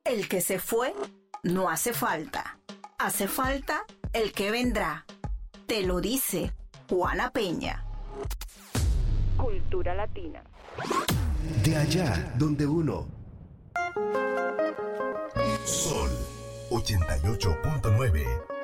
El que se fue no hace falta. Hace falta el que vendrá. Te lo dice Juana Peña. Cultura latina. De allá donde uno. Sol 88.9.